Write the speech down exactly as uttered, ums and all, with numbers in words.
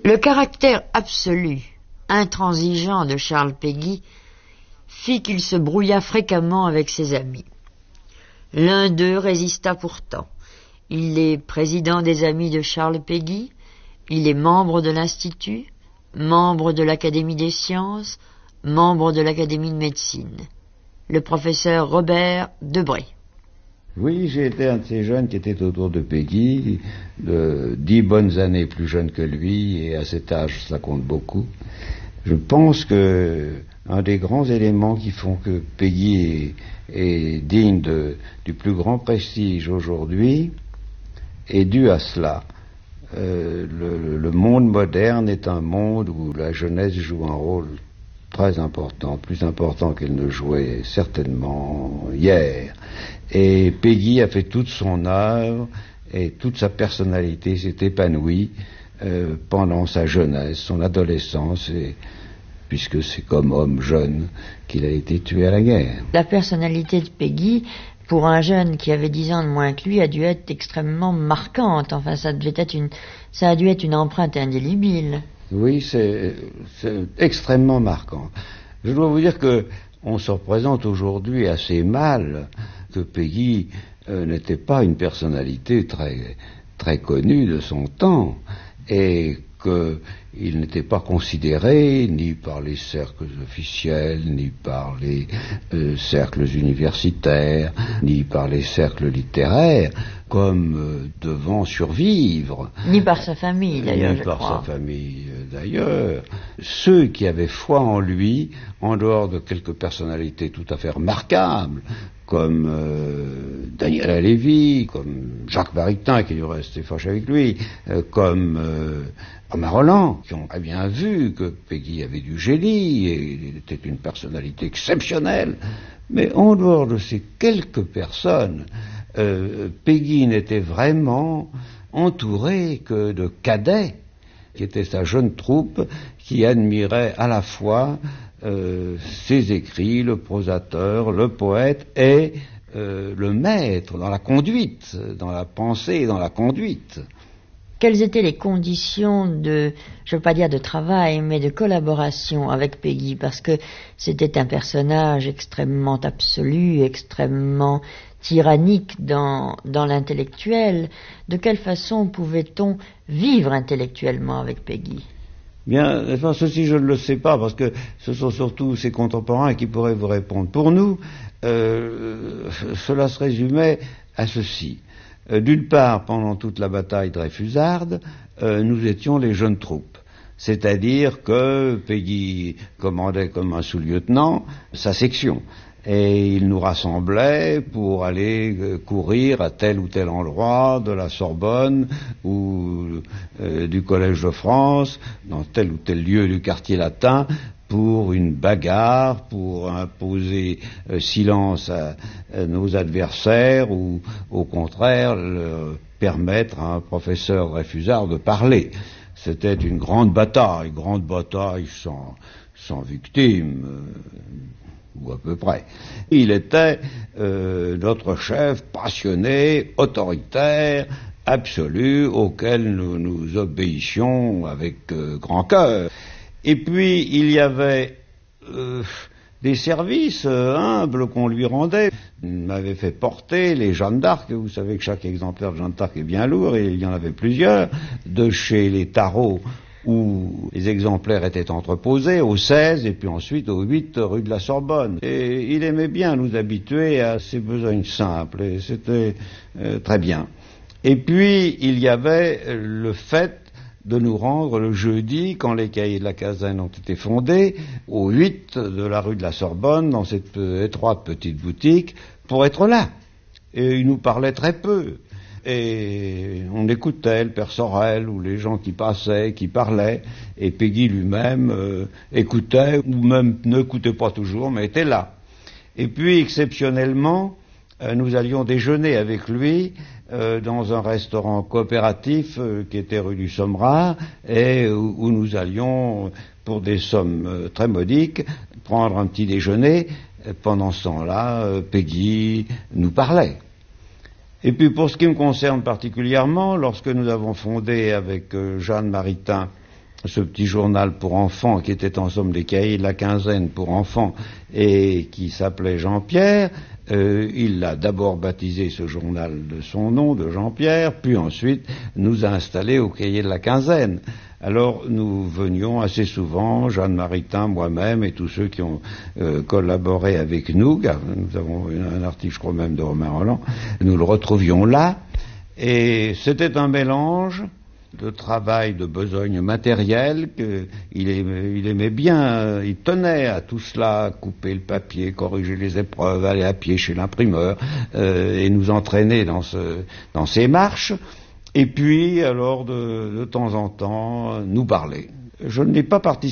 Le caractère absolu, intransigeant de Charles Péguy fit qu'il se brouilla fréquemment avec ses amis. L'un d'eux résista pourtant. Il est président des Amis de Charles Péguy, il est membre de l'Institut, membre de l'Académie des sciences, membre de l'Académie de médecine. Le professeur Robert Debré. Oui, j'ai été un de ces jeunes qui étaient autour de Péguy, de dix bonnes années plus jeune que lui, et à cet âge, ça compte beaucoup. Je pense que un des grands éléments qui font que Péguy est, est digne de, du plus grand prestige aujourd'hui est dû à cela. Euh, le, le monde moderne est un monde où la jeunesse joue un rôle très important, plus important qu'elle ne jouait certainement hier. Et Péguy a fait toute son œuvre et toute sa personnalité s'est épanouie euh, pendant sa jeunesse, son adolescence, et, puisque c'est comme homme jeune qu'il a été tué à la guerre. La personnalité de Péguy, pour un jeune qui avait dix ans de moins que lui, a dû être extrêmement marquante. Enfin, ça devait être une, ça a dû être une empreinte indélébile. Oui, c'est, c'est extrêmement marquant. Je dois vous dire que on se représente aujourd'hui assez mal que Péguy euh, n'était pas une personnalité très, très connue de son temps et qu'il n'était pas considéré ni par les cercles officiels, ni par les euh, cercles universitaires, ni par les cercles littéraires comme euh, devant survivre. Ni par sa famille, d'ailleurs, Ni je par crois. sa famille, euh, d'ailleurs. Ceux qui avaient foi en lui, en dehors de quelques personnalités tout à fait remarquables, comme euh, Daniel Halévy, comme Jacques Maritain, qui du reste est fâché avec lui, euh, comme euh, Romain Rolland, qui ont très bien vu que Péguy avait du génie, et il était une personnalité exceptionnelle. Mais en dehors de ces quelques personnes, euh, Péguy n'était vraiment entouré que de cadets, qui était sa jeune troupe, qui admirait à la fois euh, ses écrits, le prosateur, le poète et euh, le maître dans la conduite, dans la pensée et dans la conduite. Quelles étaient les conditions de, je ne veux pas dire de travail, mais de collaboration avec Péguy? Parce que c'était un personnage extrêmement absolu, extrêmement tyrannique dans, dans l'intellectuel. De quelle façon pouvait-on vivre intellectuellement avec Péguy? Bien, enfin, ceci je ne le sais pas, parce que ce sont surtout ses contemporains qui pourraient vous répondre. Pour nous, euh, cela se résumait à ceci. Euh, d'une part, pendant toute la bataille dreyfusarde, euh, nous étions les jeunes troupes. C'est-à-dire que Péguy commandait comme un sous-lieutenant sa section. Et il nous rassemblait pour aller euh, courir à tel ou tel endroit de la Sorbonne ou euh, du Collège de France, dans tel ou tel lieu du quartier latin, pour une bagarre, pour imposer euh, silence à, à nos adversaires ou au contraire le, permettre à un professeur Dreyfusard de parler. C'était une grande bataille, grande bataille sans, sans victime. Euh, ou à peu près. Il était euh, notre chef passionné, autoritaire, absolu, auquel nous nous obéissions avec euh, grand cœur. Et puis, il y avait euh, des services euh, humbles qu'on lui rendait. Il m'avait fait porter les Jeanne d'Arc. Vous savez que chaque exemplaire de Jeanne d'Arc est bien lourd, et il y en avait plusieurs, de chez les Tarot, où les exemplaires étaient entreposés, au seize, et puis ensuite au huit rue de la Sorbonne. Et il aimait bien nous habituer à ces besognes simples, et c'était euh, très bien. Et puis, il y avait le fait de nous rendre le jeudi, quand les cahiers de la Caserne ont été fondés, au huit de la rue de la Sorbonne, dans cette euh, étroite petite boutique, pour être là. Et il nous parlait très peu. Et on écoutait le père Sorel ou les gens qui passaient, qui parlaient, et Péguy lui-même euh, écoutait, ou même n'écoutait pas toujours, mais était là. Et puis, exceptionnellement, euh, nous allions déjeuner avec lui euh, dans un restaurant coopératif euh, qui était rue du Sommerat, et où, où nous allions, pour des sommes euh, très modiques, prendre un petit déjeuner. Pendant ce temps-là, euh, Péguy nous parlait. Et puis pour ce qui me concerne particulièrement, lorsque nous avons fondé avec euh, Jeanne Maritain ce petit journal pour enfants qui était en somme des cahiers de la quinzaine pour enfants et qui s'appelait Jean-Pierre. Euh, il a d'abord baptisé ce journal de son nom, de Jean-Pierre, puis ensuite nous a installés au cahier de la quinzaine. Alors nous venions assez souvent, Jeanne Maritain, moi-même et tous ceux qui ont euh, collaboré avec nous, car nous avons un article, je crois même, de Romain Roland, nous le retrouvions là, et c'était un mélange de travail, de besogne matérielle, qu'il aimait, il aimait bien, il tenait à tout cela, couper le papier, corriger les épreuves, aller à pied chez l'imprimeur, euh, et nous entraîner dans, ce, dans ces marches, et puis alors de, de temps en temps nous parler. Je n'ai pas participé